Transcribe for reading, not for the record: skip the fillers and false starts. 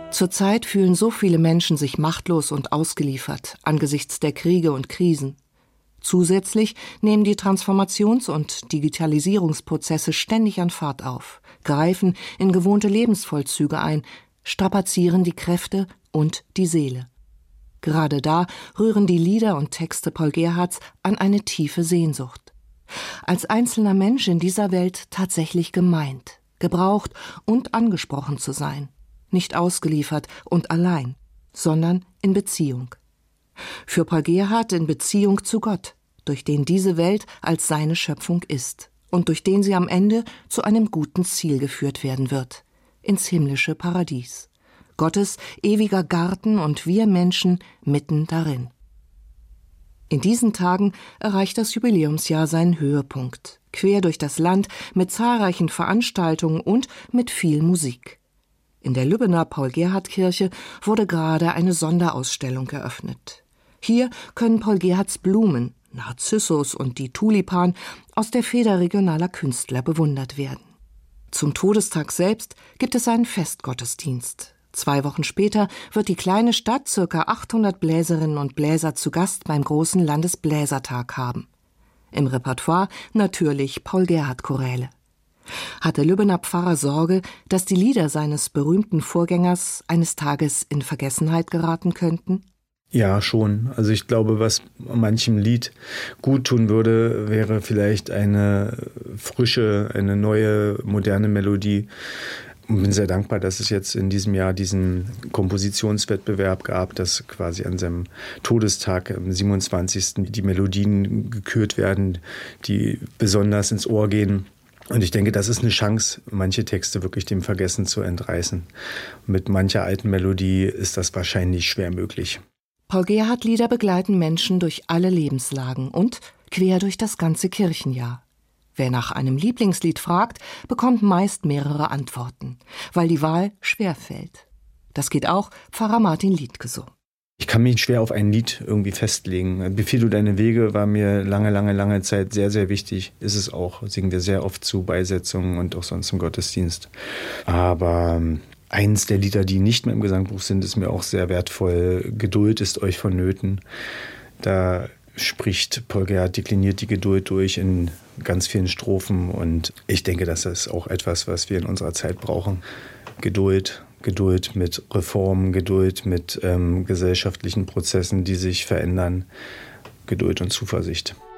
Zurzeit fühlen so viele Menschen sich machtlos und ausgeliefert angesichts der Kriege und Krisen. Zusätzlich nehmen die Transformations- und Digitalisierungsprozesse ständig an Fahrt auf, greifen in gewohnte Lebensvollzüge ein, strapazieren die Kräfte und die Seele. Gerade da rühren die Lieder und Texte Paul Gerhardts an eine tiefe Sehnsucht. Als einzelner Mensch in dieser Welt tatsächlich gemeint, gebraucht und angesprochen zu sein. Nicht ausgeliefert und allein, sondern in Beziehung. Für Paul Gerhardt in Beziehung zu Gott, durch den diese Welt als seine Schöpfung ist und durch den sie am Ende zu einem guten Ziel geführt werden wird, ins himmlische Paradies. Gottes ewiger Garten und wir Menschen mitten darin. In diesen Tagen erreicht das Jubiläumsjahr seinen Höhepunkt, quer durch das Land mit zahlreichen Veranstaltungen und mit viel Musik. In der Lübbener Paul-Gerhardt-Kirche wurde gerade eine Sonderausstellung eröffnet. Hier können Paul Gerhardts Blumen, Narzissus und die Tulipan aus der Feder regionaler Künstler bewundert werden. Zum Todestag selbst gibt es einen Festgottesdienst. 2 Wochen später wird die kleine Stadt ca. 800 Bläserinnen und Bläser zu Gast beim großen Landesbläsertag haben. Im Repertoire natürlich Paul-Gerhardt-Choräle. Hat der Lübbener Pfarrer Sorge, dass die Lieder seines berühmten Vorgängers eines Tages in Vergessenheit geraten könnten? Ja, schon. Also ich glaube, was manchem Lied gut tun würde, wäre vielleicht eine frische, eine neue, moderne Melodie. Ich bin sehr dankbar, dass es jetzt in diesem Jahr diesen Kompositionswettbewerb gab, dass quasi an seinem Todestag, am 27. die Melodien gekürt werden, die besonders ins Ohr gehen. Und ich denke, das ist eine Chance, manche Texte wirklich dem Vergessen zu entreißen. Mit mancher alten Melodie ist das wahrscheinlich schwer möglich. Paul Gerhardt-Lieder begleiten Menschen durch alle Lebenslagen und quer durch das ganze Kirchenjahr. Wer nach einem Lieblingslied fragt, bekommt meist mehrere Antworten, weil die Wahl schwerfällt. Das geht auch Pfarrer Martin Liedtke so. Ich kann mich schwer auf ein Lied irgendwie festlegen. Befiehl du deine Wege war mir lange Zeit sehr, sehr wichtig. Ist es auch. Singen wir sehr oft zu Beisetzungen und auch sonst im Gottesdienst. Aber eins der Lieder, die nicht mehr im Gesangbuch sind, ist mir auch sehr wertvoll. Geduld ist euch vonnöten. Da spricht Paul Gerhardt, dekliniert die Geduld durch in ganz vielen Strophen. Und ich denke, das ist auch etwas, was wir in unserer Zeit brauchen. Geduld mit Reformen, Geduld mit gesellschaftlichen Prozessen, die sich verändern, Geduld und Zuversicht.